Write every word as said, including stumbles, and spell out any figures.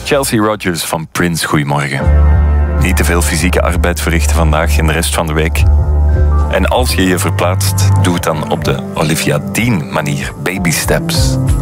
Chelsea Rogers van Prince, goedemorgen. Niet te veel fysieke arbeid verrichten vandaag en de rest van de week. En als je je verplaatst, doe het dan op de Olivia Dean manier. Baby steps.